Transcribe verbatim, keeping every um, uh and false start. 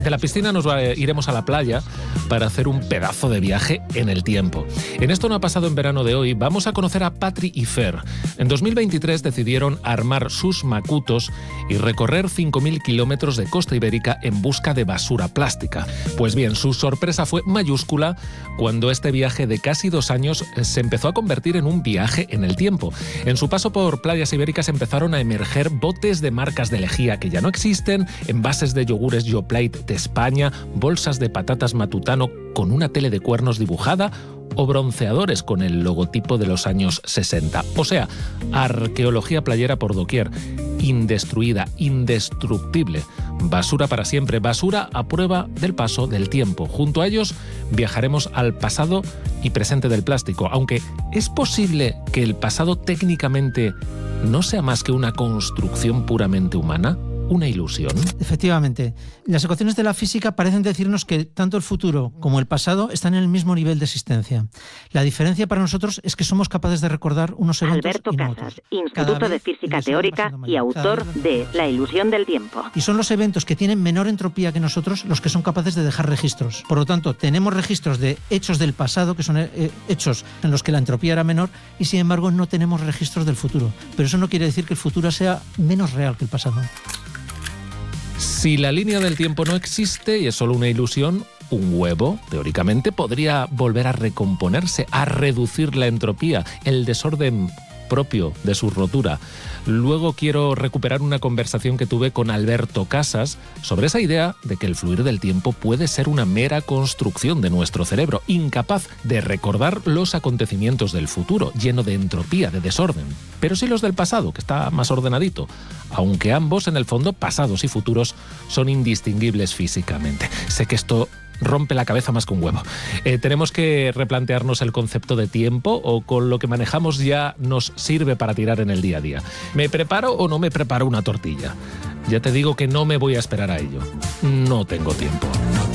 De la piscina nos va, iremos a la playa para hacer un pedazo de viaje en el tiempo. En Esto no ha pasado en verano de hoy, vamos a conocer a Patri y Fer. En dos mil veintitrés decidieron armar sus macutos y recorrer cinco mil kilómetros de costa ibérica en busca de basura plástica. Pues bien, su sorpresa fue mayúscula cuando este viaje de casi dos años se empezó a convertir en un viaje en el tiempo. En su paso por playas ibéricas empezaron a emerger botes de marcas de lejía que ya no existen, envases de yogures Yoplait de España, bolsas de patatas Matutano con una tele de cuernos dibujada o bronceadores con el logotipo de los años sesenta. O sea, arqueología playera por doquier, indestruida, indestructible, basura para siempre, basura a prueba del paso del tiempo. Junto a ellos viajaremos al pasado y presente del plástico, aunque es posible que el pasado técnicamente no sea más que una construcción puramente humana. ¿Una ilusión? Efectivamente. Las ecuaciones de la física parecen decirnos que tanto el futuro como el pasado están en el mismo nivel de existencia. La diferencia para nosotros es que somos capaces de recordar unos eventos Alberto y no Casas, otros. Instituto de Física Teórica y autor de La ilusión del tiempo. Y son los eventos que tienen menor entropía que nosotros los que son capaces de dejar registros. Por lo tanto, tenemos registros de hechos del pasado, que son eh, hechos en los que la entropía era menor, y sin embargo no tenemos registros del futuro. Pero eso no quiere decir que el futuro sea menos real que el pasado. Si la línea del tiempo no existe y es solo una ilusión, un huevo, teóricamente, podría volver a recomponerse, a reducir la entropía, el desorden propio de su rotura. Luego quiero recuperar una conversación que tuve con Alberto Casas sobre esa idea de que el fluir del tiempo puede ser una mera construcción de nuestro cerebro, incapaz de recordar los acontecimientos del futuro, lleno de entropía, de desorden. Pero sí los del pasado, que está más ordenadito, aunque ambos, en el fondo, pasados y futuros, son indistinguibles físicamente. Sé que esto rompe la cabeza más que un huevo. Eh, tenemos que replantearnos el concepto de tiempo, o con lo que manejamos ya nos sirve para tirar en el día a día. ¿Me preparo o no me preparo una tortilla? Ya te digo que no me voy a esperar a ello. No tengo tiempo.